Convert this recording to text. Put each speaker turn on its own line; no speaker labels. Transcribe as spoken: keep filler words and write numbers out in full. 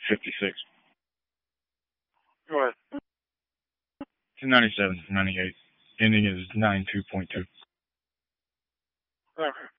fifty-six.
Go ahead.
It's ninety-seven, ninety-eight. Ending is nine two point two.
Okay.